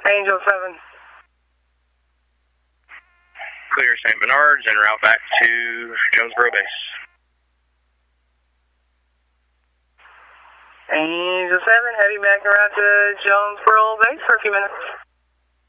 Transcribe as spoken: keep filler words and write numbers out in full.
Angel seven. Clear Saint Bernard's and route back to Jonesboro Base. Angel seven, heading back around to Jonesboro Base for a few minutes.